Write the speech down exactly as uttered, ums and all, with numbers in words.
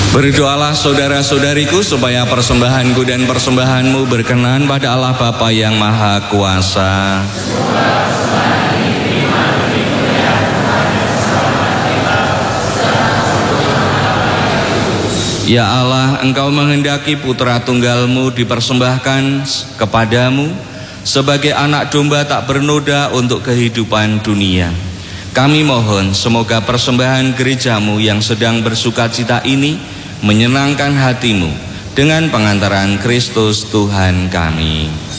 Berdoalah saudara-saudariku supaya persembahanku dan persembahanmu berkenan pada Allah Bapa yang Maha Kuasa. Ya Allah, Engkau menghendaki putra tunggalmu dipersembahkan kepadamu sebagai anak domba tak bernoda untuk kehidupan dunia. Kami mohon semoga persembahan gerejamu yang sedang bersukacita ini menyenangkan hatimu dengan pengantaran Kristus Tuhan kami.